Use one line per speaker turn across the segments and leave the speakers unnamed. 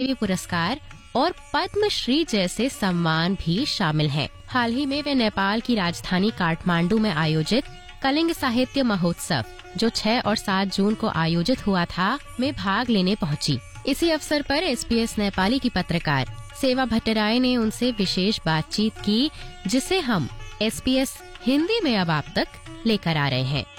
देवी पुरस्कार और पद्मश्री जैसे सम्मान भी शामिल हैं। हाल ही में वे नेपाल की राजधानी काठमांडू में आयोजित कलिंग साहित्य महोत्सव, जो 6 और 7 जून को आयोजित हुआ था, में भाग लेने पहुंची। इसी अवसर पर SBS नेपाली की पत्रकार सेवा भट्टराय ने उनसे विशेष बातचीत की, जिसे हम SBS हिंदी में अब आप तक लेकर आ रहे हैं।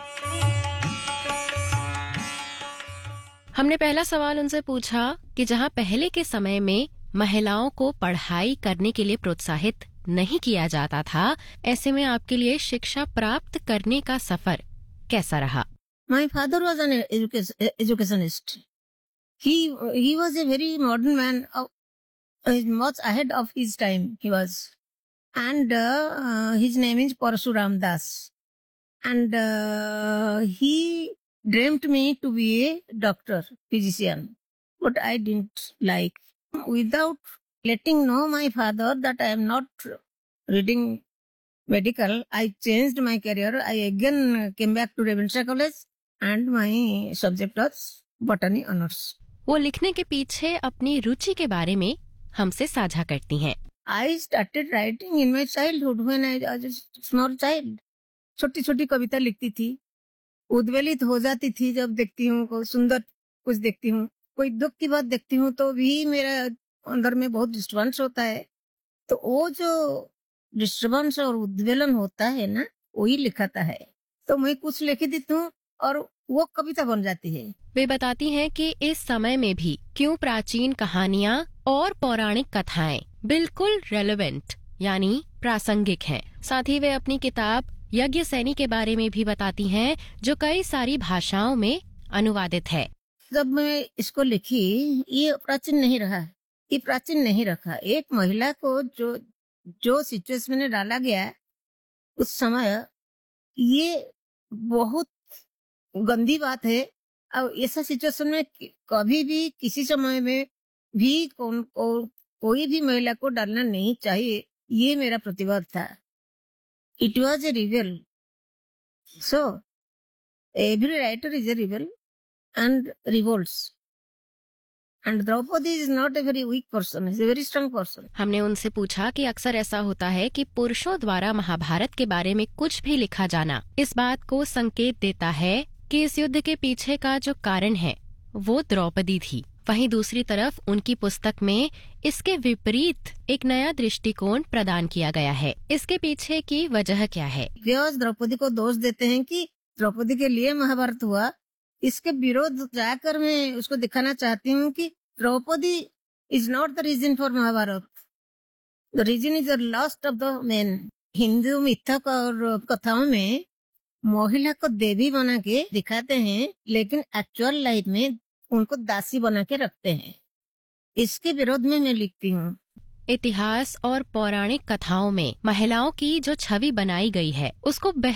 हमने पहला सवाल उनसे पूछा कि जहां पहले के समय में महिलाओं को पढ़ाई करने के लिए प्रोत्साहित नहीं किया जाता था, ऐसे में आपके लिए शिक्षा प्राप्त करने का सफर कैसा रहा?
My father was an educationist. He was a very modern man, much ahead of his time he was. And his name is Parasuram Das. And he dreamt me to be a doctor, physician. But I didn't like. Without letting know my father that I am not reading medical, I changed my career. I again came back to Ravenshaw College and my subject was botany honors.
वो लिखने के पीछे अपनी रुचि के बारे में हमसे साझा करती हैं।
I started writing in my childhood when I was a small child. छोटी छोटी कविता लिखती थी, उद्वेलित हो जाती थी जब देखती हूँ, कोई सुंदर कुछ देखती हूँ, कोई दुख की बात देखती हूँ तो भी मेरे अंदर में बहुत डिस्टर्बेंस होता है। तो वो जो डिस्टर्बेंस और उद्वेलन होता है ना, वही लिखाता है। तो मैं कुछ लिख देती हूँ और वो कविता बन जाती है।
वे बताती हैं कि इस समय में भी क्यों प्राचीन कहानियाँ और पौराणिक कथाएं बिल्कुल रेलेवेंट यानी प्रासंगिक हैं। साथ ही वे अपनी किताब यज्ञ सैनी के बारे में भी बताती हैं, जो कई सारी भाषाओं में अनुवादित है।
जब मैं इसको लिखी, ये प्राचीन नहीं रहा, ये प्राचीन नहीं रखा। एक महिला को जो सिचुएशन में डाला गया उस समय, ये बहुत गंदी बात है। और ऐसा सिचुएशन में कभी भी किसी समय में भी कोई भी महिला को डालना नहीं चाहिए, ये मेरा प्रतिवाद था। It was a rebel, so every writer is a rebel and revolts. And Draupadi is not a very weak person, he is a very strong person.
हमने उनसे पूछा कि अक्सर ऐसा होता है कि पुरुषों द्वारा महाभारत के बारे में कुछ भी लिखा जाना इस बात को संकेत देता है कि इस युद्ध के पीछे का जो कारण है वो द्रौपदी थी। वहीं दूसरी तरफ उनकी पुस्तक में इसके विपरीत एक नया दृष्टिकोण प्रदान किया गया है। इसके पीछे की वजह क्या है?
व्यास द्रौपदी को दोष देते हैं कि द्रौपदी के लिए महाभारत हुआ। इसके विरोध जाकर मैं उसको दिखाना चाहती हूँ कि Draupadi is not the reason for Mahabharat, the reason is the lost of the man. Hindu मिथक और कथाओं में महिला को देवी बना के दिखाते हैं, लेकिन एक्चुअल लाइफ में उनको दासी बना के रखते हैं। इसके विरोध में मैं लिखती हूँ।
इतिहास और पौराणिक कथाओं में महिलाओं की जो छवि बनाई गई है उसको